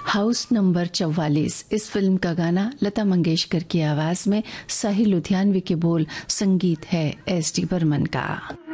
House number 44 इस film का गाना लता मंगेशकर की आवाज में, साहिल लुधियानवी के बोल, संगीत है एस डी बर्मन का।